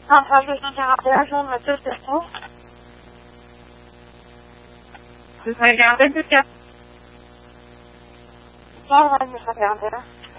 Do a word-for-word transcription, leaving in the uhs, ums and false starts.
Enfin, je viens de rappeler la journée de Teston. Vous avez gardé le cas. Non, on va me regarder là.